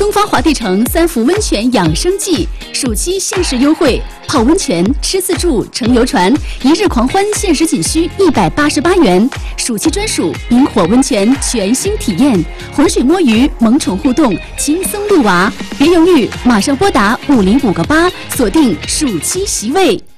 东方华帝城3伏温泉养生季暑期限时优惠，泡温泉、吃自助、乘游船，1日狂欢限时仅需188元。暑期专属萤火温泉全新体验，浑水摸鱼、萌宠互动，轻松入娃。别犹豫，马上拨打505个8，锁定暑期席位。